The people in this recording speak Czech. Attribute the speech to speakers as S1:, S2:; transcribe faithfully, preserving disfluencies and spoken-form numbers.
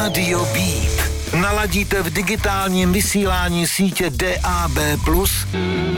S1: Rádio Beat. Naladíte v digitálním vysílání sítě D A B plus,